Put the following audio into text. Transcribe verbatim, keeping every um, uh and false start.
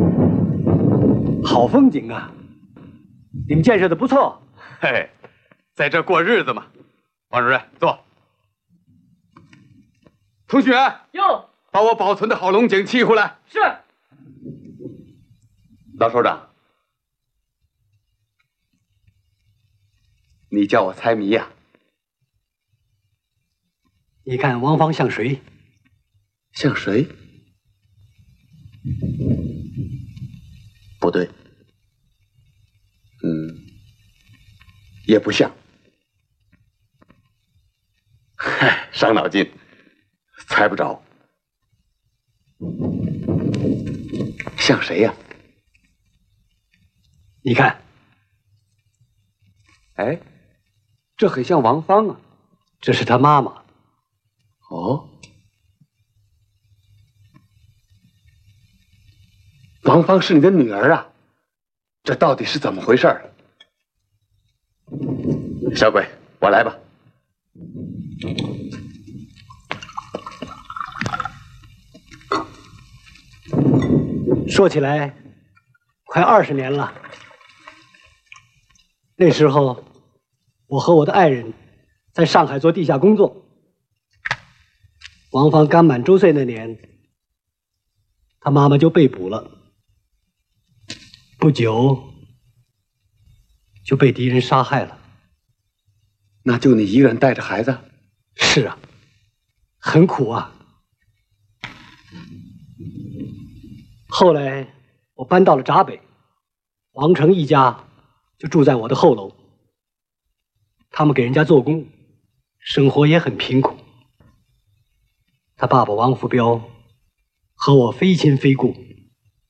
好风景啊！你们建设的不错。 嘿，在这过日子嘛。王主任，坐。同学， 哟， 把我保存的好龙井沏回来。 是。 老首长，你叫我猜谜呀、啊？ 你看王芳像谁？ 像谁？不对，嗯，也不像。嗨，伤脑筋，猜不着。像谁呀、啊？ 你看， 哎，这很像王芳啊。 这是她妈妈。 哦，王芳是你的女儿啊？这到底是怎么回事儿？小鬼，我来吧。 说起来，快二十年了。那时候，我和我的爱人在上海做地下工作。王芳刚满周岁那年，她妈妈就被捕了，不久就被敌人杀害了。 那就你一个人带着孩子？ 是啊，很苦啊。后来我搬到了闸北，王成一家就住在我的后楼。他们给人家做工，生活也很贫苦。他爸爸王福彪和我非亲非故，